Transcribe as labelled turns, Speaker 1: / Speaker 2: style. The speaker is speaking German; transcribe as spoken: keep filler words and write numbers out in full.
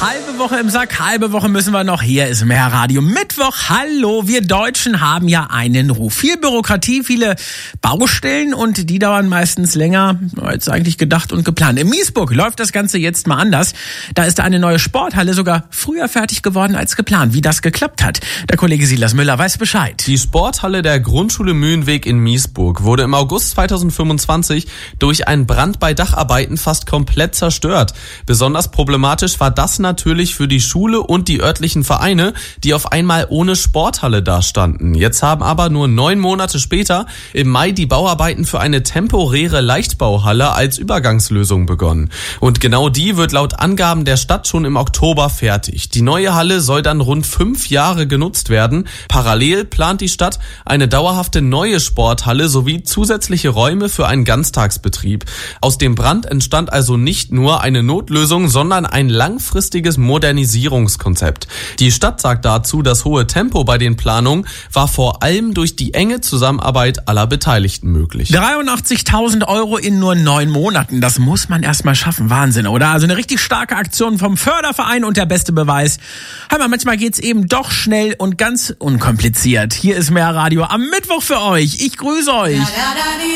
Speaker 1: Halbe Woche im Sack, halbe Woche müssen wir noch. Hier ist mehr Radio. Mittwoch, hallo. Wir Deutschen haben ja einen Ruf. Viel Bürokratie, viele Baustellen und die dauern meistens länger als eigentlich gedacht und geplant. In Miesburg läuft das Ganze jetzt mal anders. Da ist eine neue Sporthalle sogar früher fertig geworden als geplant. Wie das geklappt hat, der Kollege Silas Müller weiß Bescheid.
Speaker 2: Die Sporthalle der Grundschule Mühlenweg in Miesburg wurde im August zweitausendfünfundzwanzig durch einen Brand bei Dacharbeiten fast komplett zerstört. Besonders problematisch war das natürlich für die Schule und die örtlichen Vereine, die auf einmal ohne Sporthalle dastanden. Jetzt haben aber nur neun Monate später im Mai die Bauarbeiten für eine temporäre Leichtbauhalle als Übergangslösung begonnen. Und genau die wird laut Angaben der Stadt schon im Oktober fertig. Die neue Halle soll dann rund fünf Jahre genutzt werden. Parallel plant die Stadt eine dauerhafte neue Sporthalle sowie zusätzliche Räume für einen Ganztagsbetrieb. Aus dem Brand entstand also nicht nur eine Notlösung, sondern ein langfristiges Modernisierungskonzept. Die Stadt sagt dazu, das hohe Tempo bei den Planungen war vor allem durch die enge Zusammenarbeit aller Beteiligten möglich.
Speaker 1: dreiundachtzigtausend Euro in nur neun Monaten, das muss man erstmal schaffen. Wahnsinn, oder? Also eine richtig starke Aktion vom Förderverein und der beste Beweis. Hör mal, manchmal geht's eben doch schnell und ganz unkompliziert. Hier ist mehr Radio am Mittwoch für euch. Ich grüße euch.